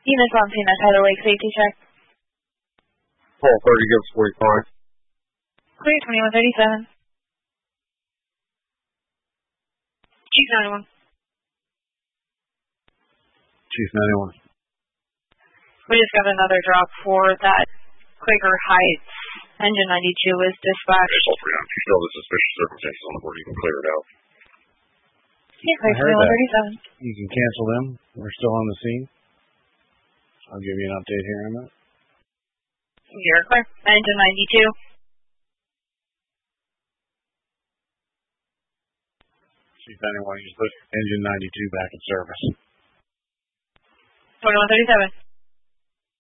Enos Montana, Tyler Lake, safety check. Paul 30 gives 45. Clear 2137. Chief 91. Chief 91. We just got another drop for that Quaker Heights. Engine 92 was dispatched. If you feel the suspicious circumstances on the board, you can clear it out. Yeah, clear 2137. You can cancel them. We're still on the scene. I'll give you an update here in a minute. You're clear. Engine 92. Chief 91, you just put engine 92 back in service. 2137.